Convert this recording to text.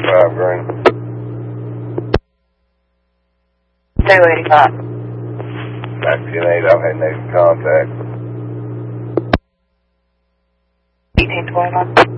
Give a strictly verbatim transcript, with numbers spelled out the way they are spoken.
eighty-five Green. two eighty-five. Back ten eight, I've had negative contact. eighteen twenty-one.